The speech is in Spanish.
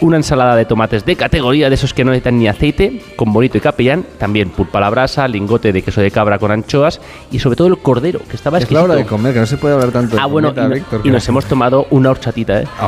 una ensalada de tomates de categoría, de esos que no necesitan ni aceite, con bonito y capellán, también pulpa a la brasa, lingote de queso de cabra con anchoas y sobre todo el cordero, que estaba exquisito. Es la hora de comer, que no se puede hablar tanto de bueno, comida, Víctor. y nos hemos tomado una horchatita, ¿eh?